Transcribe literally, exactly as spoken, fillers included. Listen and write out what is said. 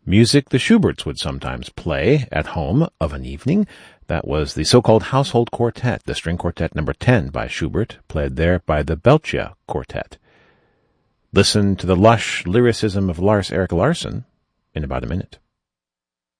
Music the Schuberts would sometimes play at home of an evening. That was the so-called Household Quartet, the string quartet number ten by Schubert, played there by the Belcher Quartet. Listen to the lush lyricism of Lars Erik Larsson in about a minute.